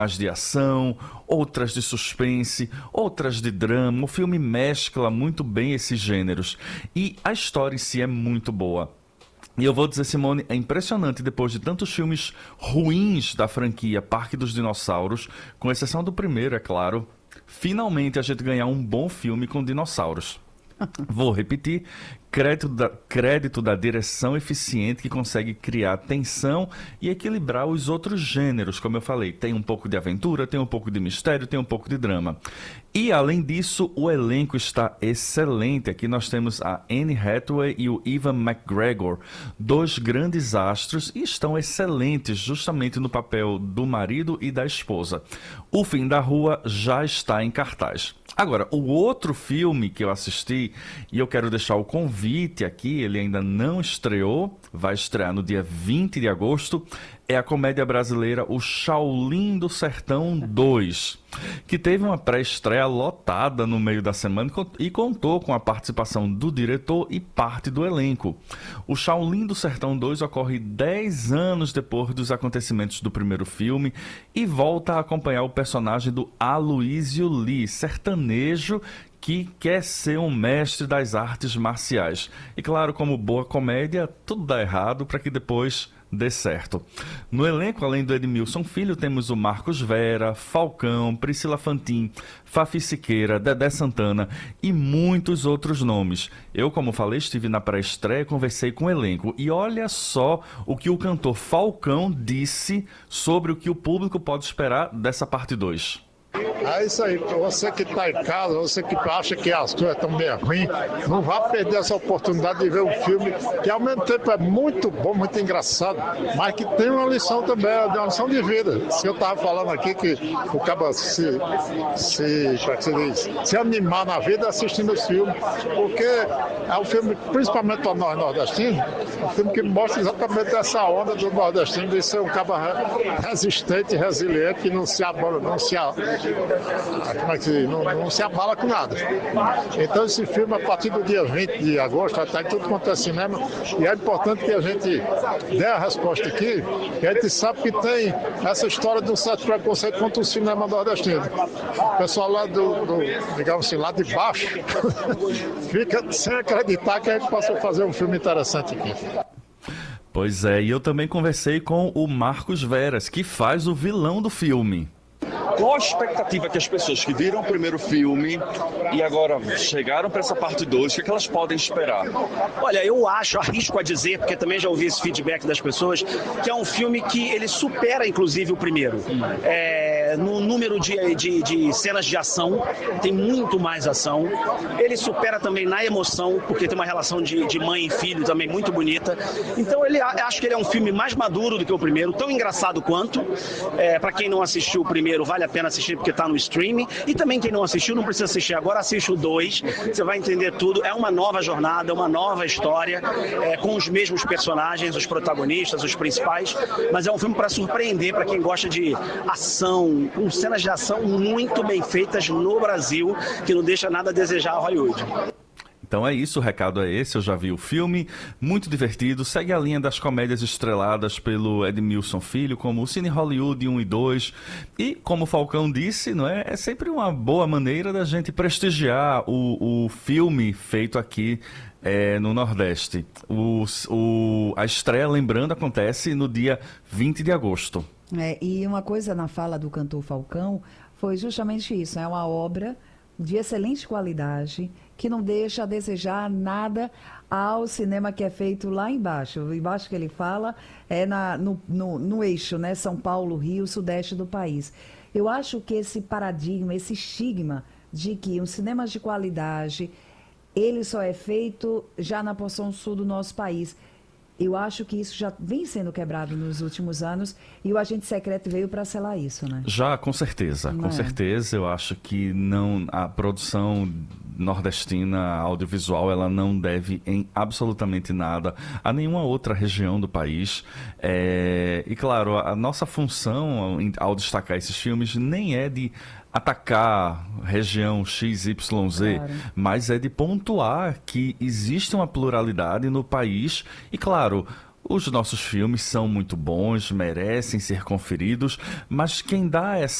as de ação, outras de suspense, outras de drama. O filme mescla muito bem esses gêneros e a história em si é muito boa. E eu vou dizer, Simone, é impressionante depois de tantos filmes ruins da franquia Parque dos Dinossauros, com exceção do primeiro, é claro, finalmente a gente ganhar um bom filme com dinossauros. Vou repetir, crédito da direção eficiente que consegue criar tensão e equilibrar os outros gêneros, como eu falei. Tem um pouco de aventura, tem um pouco de mistério, tem um pouco de drama. E, além disso, o elenco está excelente. Aqui nós temos a Anne Hathaway e o Ewan McGregor, dois grandes astros, e estão excelentes justamente no papel do marido e da esposa. O Fim da Rua já está em cartaz. Agora, o outro filme que eu assisti, e eu quero deixar o convite aqui, ele ainda não estreou, vai estrear no dia 20 de agosto, é a comédia brasileira O Shaolin do Sertão 2, que teve uma pré-estreia lotada no meio da semana e contou com a participação do diretor e parte do elenco. O Shaolin do Sertão 2 ocorre 10 anos depois dos acontecimentos do primeiro filme e volta a acompanhar o personagem do Aloysio Lee, sertanejo que quer ser um mestre das artes marciais. E claro, como boa comédia, tudo dá errado para que depois dê certo. No elenco, além do Edmilson Filho, temos o Marcos Vera, Falcão, Priscila Fantin, Fafi Siqueira, Dedé Santana e muitos outros nomes. Eu, como falei, estive na pré-estreia e conversei com o elenco. E olha só o que o cantor Falcão disse sobre o que o público pode esperar dessa parte 2. É isso aí, você que está em casa, você que acha que as coisas estão meio ruins, não vá perder essa oportunidade de ver um filme que ao mesmo tempo é muito bom, muito engraçado, mas que tem uma lição também, uma lição de vida. Se eu estava falando aqui que o cara se animar na vida assistindo esse filme, porque é um filme, principalmente para nós nordestinos, um filme que mostra exatamente essa onda do nordestino de ser um cara resistente, resiliente, que não se abala, não se abala com nada. Então esse filme, a partir do dia 20 de agosto, vai estar em tudo quanto é cinema, e é importante que a gente dê a resposta aqui, que a gente sabe que tem essa história de um certo preconceito contra o cinema nordestino. O pessoal lá digamos assim, lá de baixo, fica sem acreditar que a gente possa fazer um filme interessante aqui. Pois é, e eu também conversei com o Marcos Veras, que faz o vilão do filme. Qual a expectativa que as pessoas que viram o primeiro filme e agora chegaram para essa parte 2, o que elas podem esperar? Olha, eu arrisco a dizer, porque também já ouvi esse feedback das pessoas, que é um filme que ele supera, inclusive, o primeiro. No número de cenas de ação, tem muito mais ação. Ele supera também na emoção, porque tem uma relação de mãe e filho também muito bonita. Então, acho que ele é um filme mais maduro do que o primeiro, tão engraçado quanto. Para quem não assistiu o primeiro, vale a pena assistir porque está no streaming. E também quem não assistiu, não precisa assistir agora, assiste o 2. Você vai entender tudo. É uma nova jornada, uma nova história, com os mesmos personagens, os protagonistas, os principais. Mas é um filme para surpreender, para quem gosta de ação, com cenas de ação muito bem feitas no Brasil, que não deixa nada a desejar a Hollywood. Então é isso, o recado é esse, eu já vi o filme, muito divertido, segue a linha das comédias estreladas pelo Edmilson Filho, como o Cine Hollywood 1 e 2, e como o Falcão disse, não é sempre uma boa maneira da gente prestigiar o filme feito aqui no Nordeste. A estreia, lembrando, acontece no dia 20 de agosto. E uma coisa na fala do cantor Falcão foi justamente isso, é uma obra de excelente qualidade, que não deixa a desejar nada ao cinema que é feito lá embaixo. O embaixo que ele fala é no eixo, né? São Paulo, Rio, sudeste do país. Eu acho que esse paradigma, esse estigma de que um cinema de qualidade, ele só é feito já na porção sul do nosso país. Eu acho que isso já vem sendo quebrado nos últimos anos e o Agente Secreto veio para selar isso, né? Já, com certeza. Com certeza, eu acho que a produção nordestina audiovisual, ela não deve em absolutamente nada a nenhuma outra região do país. E claro, a nossa função ao destacar esses filmes nem é de atacar região XYZ, claro, mas é de pontuar que existe uma pluralidade no país e, claro, Os nossos filmes são muito bons, merecem ser conferidos, mas quem dá